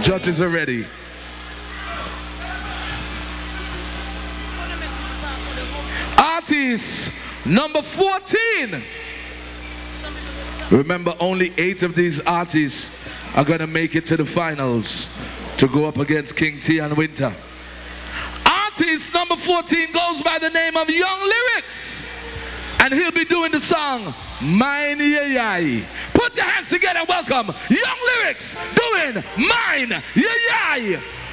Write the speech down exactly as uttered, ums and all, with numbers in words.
Judges are ready. Artist number fourteen. Remember, only eight of these artists are going to make it to the finals to go up against King T and Winter. Artist number fourteen goes by the name of Young Lyrics, and he'll be doing the song Mine Yeah Yeah. Put your hands together and welcome Young Lyrics doing Mine Yeah Yeah.